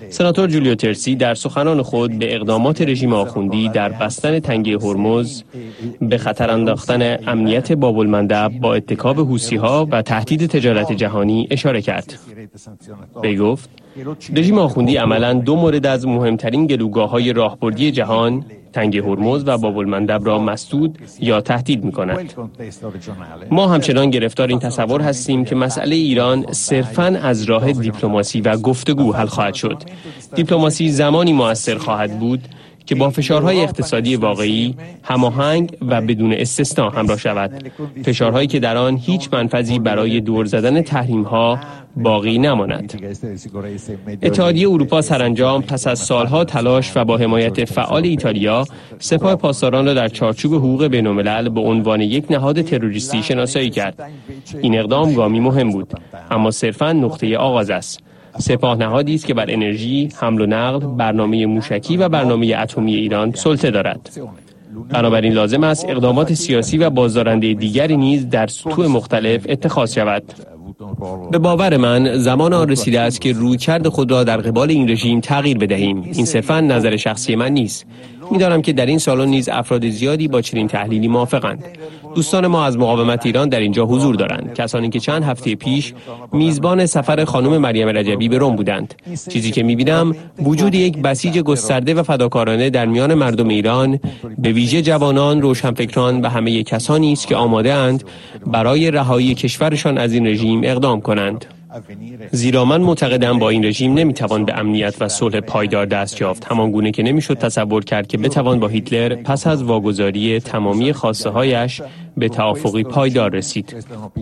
سناتور جولیو ترسی در سخنان خود به اقدامات رژیم آخوندی در بستن تنگه هرمز، به خطر انداختن امنیت باب‌المندب با اتکاب حوثی‌ها و تهدید تجارت جهانی اشاره کرد. وی گفت رژیم آخوندی عملاً دو مورد از مهمترین گلوگاه‌های راهبردی جهان، تنگه هرمز و باب‌المندب را مسدود یا تهدید می‌کند. ما همچنان گرفتار این تصور هستیم که مسئله ایران صرفاً از راه دیپلماسی و گفتگو حل خواهد شد. دیپلماسی زمانی مؤثر خواهد بود که با فشارهای اقتصادی واقعی، هماهنگ و بدون استثنا همراه شود. فشارهایی که در آن هیچ منفذی برای دور زدن تحریم‌ها باقی نماند. اتحادیه اروپا سرانجام پس از سالها تلاش و با حمایت فعال ایتالیا، سپاه پاسداران را در چارچوب حقوق بین‌الملل به عنوان یک نهاد تروریستی شناسایی کرد. این اقدام گامی مهم بود، اما صرفاً نقطه آغاز است. سپاه نهادی است که بر انرژی، حمل و نقل، برنامه موشکی و برنامه اتمی ایران سلطه دارد. بنابراین لازم است اقدامات سیاسی و بازدارنده دیگری نیز در سطوح مختلف اتخاذ شود. به باور من زمان آن رسیده است که رویکرد خود را در قبال این رژیم تغییر بدهیم. این صرفاً نظر شخصی من نیست. می‌دانم که در این سالن نیز افراد زیادی با چنین تحلیلی موافقند. دوستان ما از مقاومت ایران در اینجا حضور دارند، کسانی که چند هفته پیش میزبان سفر خانم مریم رجبی به رم بودند. چیزی که می‌بینم وجود یک بسیج گسترده و فداکارانه در میان مردم ایران، به ویژه جوانان، روشنفکران و همه کسانی است که آماده اند برای رهایی کشورشان از این رژیم اقدام کنند. زیرا من معتقدم با این رژیم نمیتوان به امنیت و صلح پایدار دست یافت، همان گونه که نمیشد تصور کرد که بتوان با هیتلر پس از واگذاری تمامی خواسته هایش به توافقی پایدار رسید.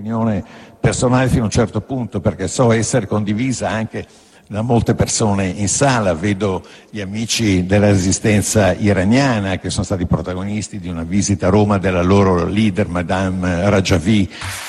Da molte persone in sala vedo gli amici della resistenza iraniana che sono stati protagonisti di una visita a Roma della loro leader Madame Rajavi.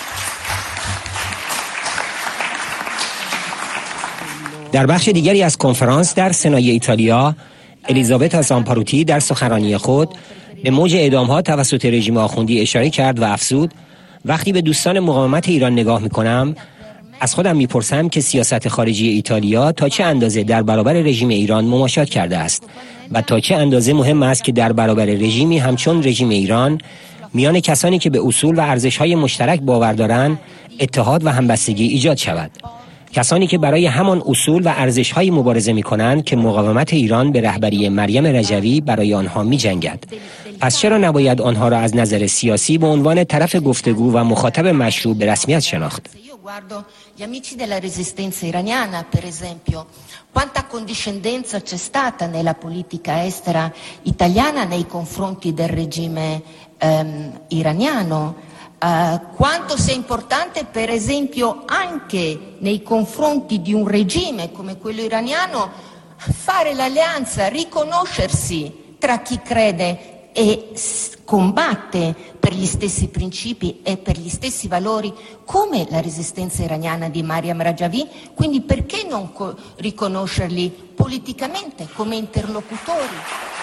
در بخش دیگری از کنفرانس در سنای ایتالیا، الیزابتا زامپاروتی در سخنرانی خود به موج اعدام‌ها توسط رژیم آخوندی اشاره کرد و افزود: وقتی به دوستان مقاومت ایران نگاه می‌کنم، از خودم میپرسم که سیاست خارجی ایتالیا تا چه اندازه در برابر رژیم ایران مماشات کرده است و تا چه اندازه مهم است که در برابر رژیمی همچون رژیم ایران میان کسانی که به اصول و ارزش‌های مشترک باور دارند اتحاد و همبستگی ایجاد شود. کسانی که برای همان اصول و ارزش‌های مبارزه می‌کنند که مقاومت ایران به رهبری مریم رجوی برای آنها می‌جنگد. پس چرا نباید آنها را از نظر سیاسی به عنوان طرف گفتگو و مخاطب مشروع به رسمیت شناخت؟ Guardo gli amici della resistenza iraniana, per esempio, quanta condiscendenza c'è stata nella politica estera italiana nei confronti del regime iraniano, quanto sia importante, per esempio, anche nei confronti di un regime come quello iraniano, fare l'alleanza, riconoscersi tra chi crede e combatte per gli stessi principi e per gli stessi valori come la resistenza iraniana di Mariam Rajavi, quindi perché non riconoscerli politicamente come interlocutori?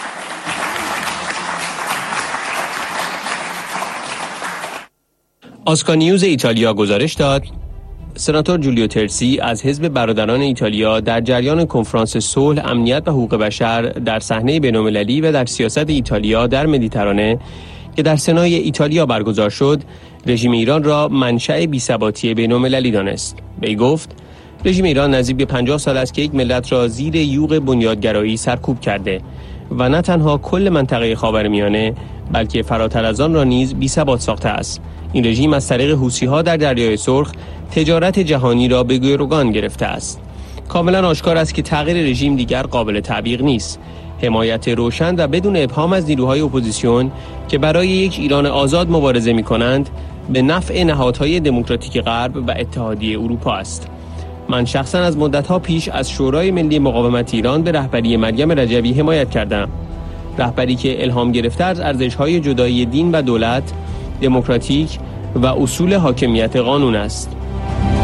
آسکا نیوز ایتالیا گزارش داد سناتور جولیو ترسی از حزب برادران ایتالیا در جریان کنفرانس صلح، امنیت و حقوق بشر در صحنه بین‌المللی و در سیاست ایتالیا در مدیترانه که در سنای ایتالیا برگزار شد، رژیم ایران را منشأ بی‌ثباتی بین‌المللی دانست. وی گفت رژیم ایران نزدیک به 50 سال است که یک ملت را زیر یوغ بنیادگرایی سرکوب کرده و نه تنها کل منطقه خاورمیانه بلکه فراتر از آن را نیز بی‌ثبات ساخته است. این رژیم از طریق حوثی‌ها در دریای سرخ تجارت جهانی را به گروگان گرفته است. کاملا آشکار است که تغییر رژیم دیگر قابل تعویق نیست. حمایت روشن و بدون ابهام از نیروهای اپوزیسیون که برای یک ایران آزاد مبارزه می‌کنند به نفع نهادهای دموکراتیک غرب و اتحادیه اروپا است. من شخصا از مدت‌ها پیش از شورای ملی مقاومت ایران به رهبری مریم رجوی حمایت کردم. رهبری که الهام گرفته از ارزش‌های جدایی دین و دولت، دموکراتیک و اصول حاکمیت قانون است.